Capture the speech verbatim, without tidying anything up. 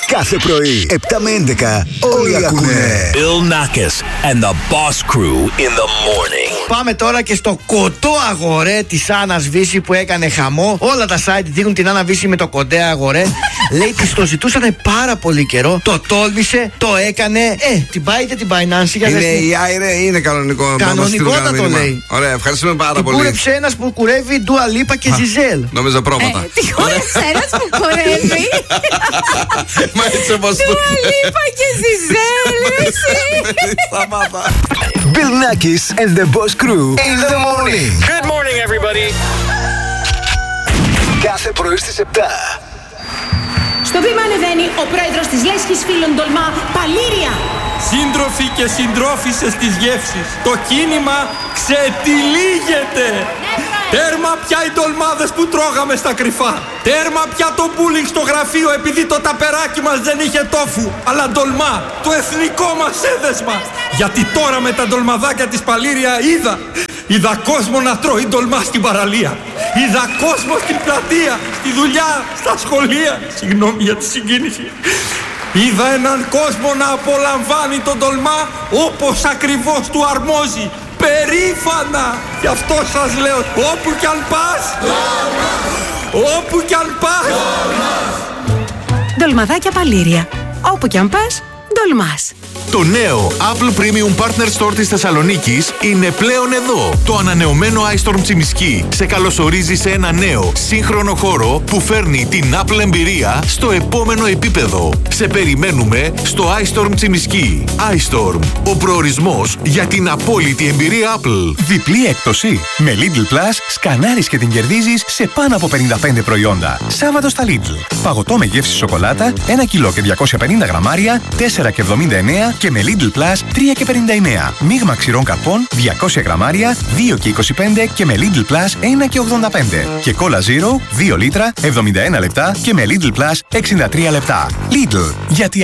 Κάθε πρωί, επτά με έντεκα, όλοι ακούνε. Bill Nackis and the Boss Crew in the morning. Πάμε τώρα και στο κοντό αγορέ της Άννας Βύση που έκανε χαμό. Όλα τα site δείχνουν την Άννα Βύση με το κοντέ αγορέ. Λέει της το ζητούσανε πάρα πολύ καιρό. Το τόλμησε, το έκανε. Ε, την πάει είτε την πάει Νάνση για είναι δες. η Άιρε, είναι κανονικό. Κανονικότατο λέει. Ωραία, ευχαριστούμε πάρα την πολύ. Κούρεψε ένας που κουρεύει Ντουα Λίπα και Ζιζέλ. Νόμιζα πρόβατα. Ε, τι κούρεψε ένας που κουρεύει. Μα έτσι όπως το. Ντουα Λίπα και Ζιζέλ, εσύ. Σταμάτα. Bill Nackis and the Boss Crew in the morning. Good morning, everybody. Κάθε πρωί στις επτά. Στο βήμα ανεβαίνει ο πρόεδρος της Λέσχης Φίλων Ντολμά, Παλήρια. Σύντροφοι και συντρόφισσες της γεύσης, το κίνημα ξετυλίγεται. Τέρμα πια οι ντολμάδες που τρώγαμε στα κρυφά. Τέρμα πια το μπούλινγκ στο γραφείο επειδή το ταπεράκι μας δεν είχε τόφου. Αλλά ντολμά, το εθνικό μας έδεσμα. Γιατί τώρα με τα ντολμαδάκια της Παλήρια είδα. Είδα κόσμο να τρώει ντολμά στην παραλία. Είδα κόσμο στην πλατεία, στη δουλειά, στα σχολεία. Συγγνώμη για τη συγκίνηση. Είδα έναν κόσμο να απολαμβάνει τον ντολμά όπως ακριβώς του αρμόζει. Περήφανα! Γι' αυτό σας λέω, όπου κι αν πας, όπου κι αν πας. Ντολμαδάκια Παλήρια. Όπου κι αν πας, ντολμάς. Το νέο Apple Premium Partner Store της Θεσσαλονίκης είναι πλέον εδώ. Το ανανεωμένο iStorm Τσιμισκή σε καλωσορίζει σε ένα νέο σύγχρονο χώρο που φέρνει την Apple εμπειρία στο επόμενο επίπεδο. Σε περιμένουμε στο iStorm Τσιμισκή. iStorm, ο προορισμός για την απόλυτη εμπειρία Apple. Διπλή έκπτωση. Με Lidl Plus σκανάρεις και την κερδίζεις σε πάνω από πενήντα πέντε προϊόντα. Σάββατο στα Lidl. Παγωτό με γεύση σοκολάτα, ένα κιλό και διακόσια πενήντα γραμμάρια, τέσσερα και εβδομήντα εννέα και με Lidl Plus τρία και πενήντα εννέα. Μείγμα ξηρών καρπών διακόσια γραμμάρια, δύο και είκοσι πέντε και με Lidl Plus ένα και ογδόντα πέντε. Και Cola Zero δύο λίτρα, εβδομήντα ένα λεπτά και με Lidl Plus εξήντα τρία λεπτά. Lidl, γιατί